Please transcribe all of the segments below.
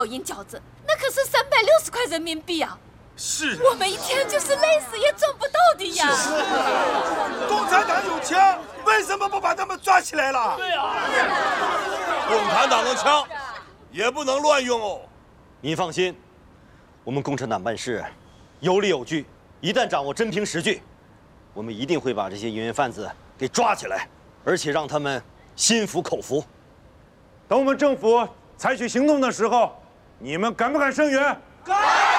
印饺子，那可是360块人民币啊！ 是， 我们一天就是累死也赚不到的呀。 共产党有枪，为什么不把他们抓起来了？ 对啊， 共产党的枪也不能乱用哦。 您放心，我们共产党办事有理有据，一旦掌握真凭实据，我们一定会把这些淫员贩子给抓起来，而且让他们心服口服。 等我们政府采取行动的时候，你们敢不敢声援？敢！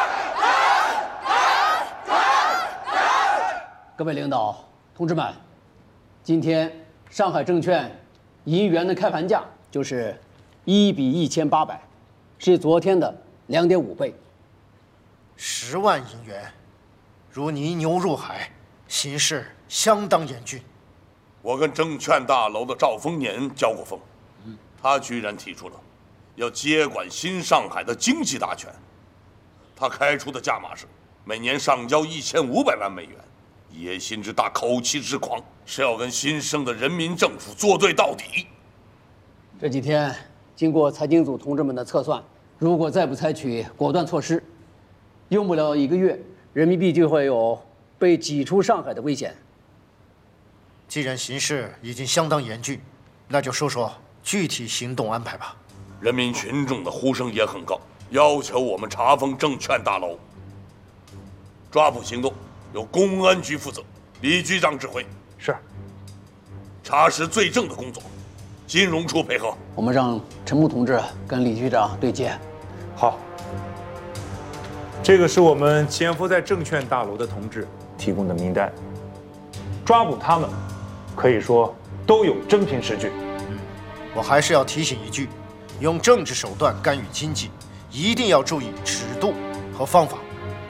各位领导、同志们，今天上海证券银元的开盘价就是1比1800，是昨天的2.5倍。 10万银元，如泥牛入海，形势相当严峻。 我跟证券大楼的赵丰年交过锋，他居然提出了要接管新上海的经济大权。他开出的价码是每年上交1500万美元，野心之大，口气之狂，是要跟新生的人民政府作对到底。 这几天经过财经组同志们的测算，如果再不采取果断措施，用不了1个月，人民币就会有被挤出上海的危险。 既然形势已经相当严峻，那就说说具体行动安排吧。 人民群众的呼声也很高，要求我们查封证券大楼。抓捕行动由公安局负责，李局长指挥。 是。 查实罪证的工作，金融处配合。 我们让陈木同志跟李局长对接。 好。这个是我们潜伏在证券大楼的同志提供的名单，抓捕他们，可以说都有真凭实据。 我还是要提醒一句，用政治手段干预经济，一定要注意尺度和方法。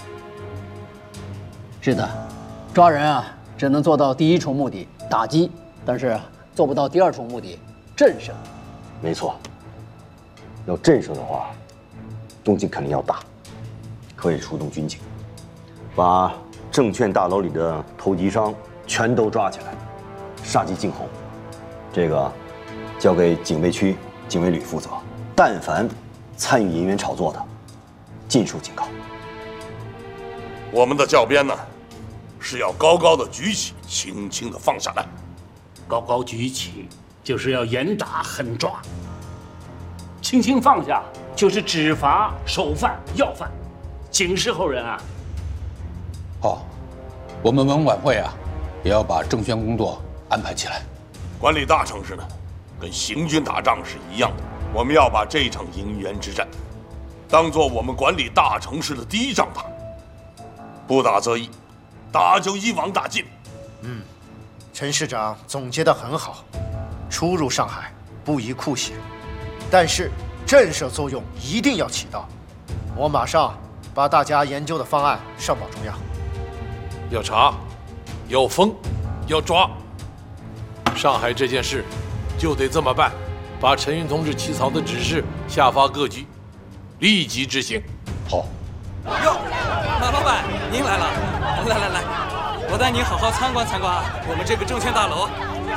是的，抓人啊，只能做到第1重目的打击，但是做不到第2重目的震慑。 没错，要震慑的话，动静肯定要大，可以出动军警，把证券大楼里的投机商全都抓起来，杀鸡儆猴。这个交给警卫区警卫旅负责，但凡参与银元炒作的，尽数警告。 我们的教鞭呢，是要高高的举起，轻轻的放下来。 高高举起就是要严打狠抓，轻轻放下就是只罚首犯要犯，警示后人啊。 好，我们文管会啊，也要把证券工作安排起来。 管理大城市呢，跟行军打仗是一样的，我们要把这场银元之战当做我们管理大城市的第1仗打，不打则已，打就一网打尽。 陈市长总结得很好，初入上海不宜酷刑，但是震慑作用一定要起到。我马上把大家研究的方案上报中央。 要查，要封，要抓。上海这件事就得这么办，把陈云同志起草的指示下发各局，立即执行。 好。 哟，马老板，您来了！来，我带您好好参观参观啊，我们这个证券大楼。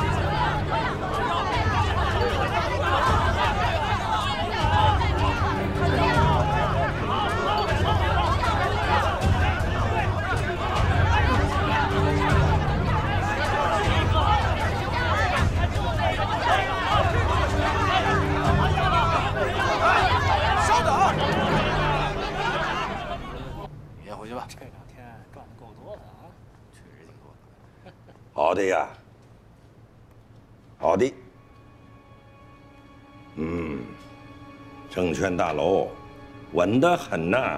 好的呀，好的。 证券大楼稳得很呐。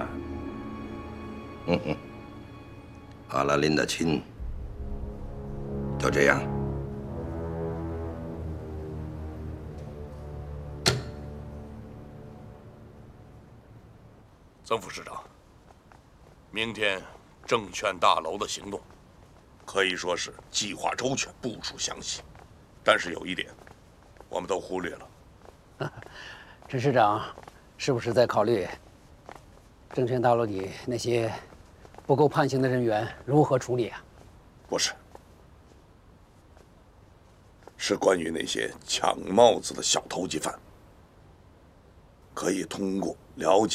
阿拉林的亲，就这样。 曾副市长，明天证券大楼的行动可以说是计划周全，部署详细，但是有一点，我们都忽略了。 陈市长，是不是在考虑证券大楼里那些不够判刑的人员如何处理啊？ 不是，是关于那些抢帽子的小投机犯，可以通过了解